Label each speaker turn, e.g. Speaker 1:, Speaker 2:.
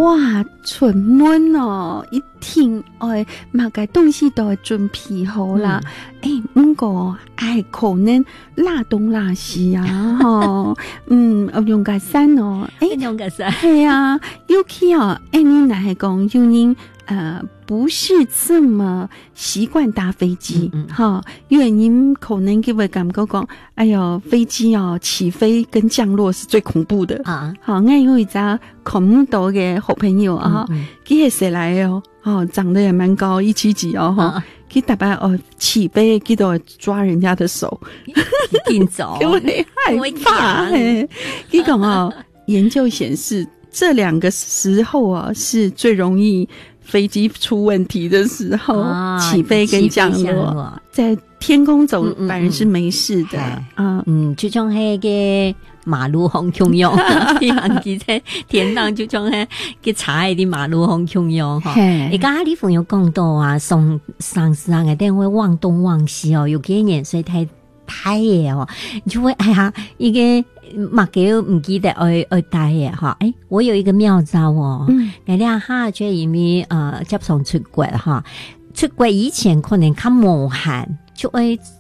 Speaker 1: 哇，春暖哦，一听哎，嘛个东西都会准备好啦。不过可能拉东拉西啊，吼，用个伞哦，
Speaker 2: 用个伞，
Speaker 1: 对啊，尤其哦，你哪系讲有人不是这么习惯搭飞机，因为您可能给我感觉讲，哎呦，飞机哦起飞跟降落是最恐怖的啊。好，我有一家空岛的好朋友啊，他也是来哦，长得也蛮高，170几哦，哈。他大概起飞，他都抓人家的手，
Speaker 2: 紧走，
Speaker 1: 因为害怕。他讲研究显示，这2个时候是最容易飞机出问题的时候，起飞跟降落，在天空走反而是没事的。
Speaker 2: 就像那个马路红汹涌，航机在天上就像那个查的马路红汹涌哈。你刚才你朋友讲到啊，上司一定会忘东忘西哦，有几年所以太野哦，你就会哎呀一个。马给唔记得带嘅哈，我有一个妙招哦，你俩哈就因为接送出国哈，出国以前可能较无限，就